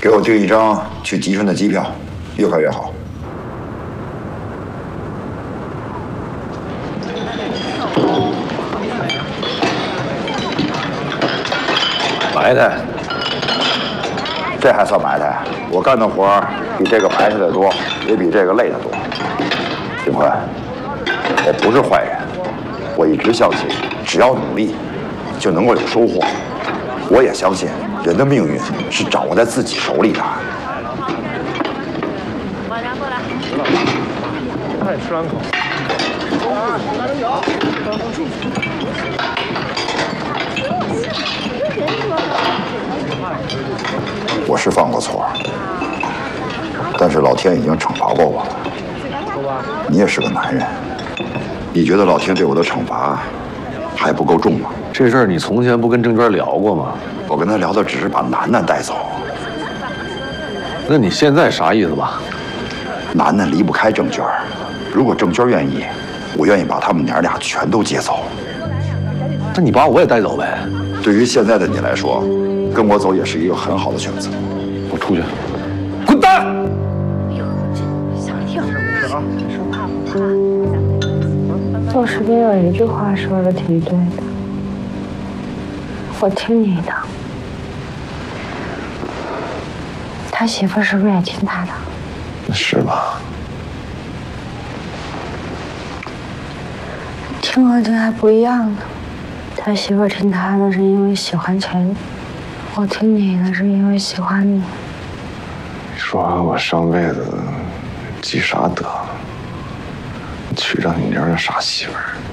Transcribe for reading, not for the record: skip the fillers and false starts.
给我订一张去吉春的机票，越快越好。埋汰，这还算埋汰？我干的活比这个埋汰的多，也比这个累得多。景宽，我不是坏人，我一直相信，只要努力，就能够有收获。我也相信，人的命运是掌握在自己手里的。 快吃两口。 我是犯过错，但是老天已经惩罚过我了。你也是个男人，你觉得老天对我的惩罚还不够重吗？ 这事儿你从前不跟郑娟聊过吗？ 我跟他聊的只是把楠楠带走。 那你现在啥意思吧？ 楠楠离不开郑娟，如果郑娟愿意，我愿意把他们娘俩全都接走。 那你把我也带走呗？ 对于现在的你来说，跟我走也是一个很好的选择。 我出去，滚蛋！ 想听说怕不怕？我身边有一句话说的挺对的，我听你的。他媳妇是不是也听他的？ 是吧？ 听和听还不一样呢。他媳妇听他的是因为喜欢钱，我听你的是因为喜欢你。 说我上辈子积啥德，娶着你娘的傻媳妇儿。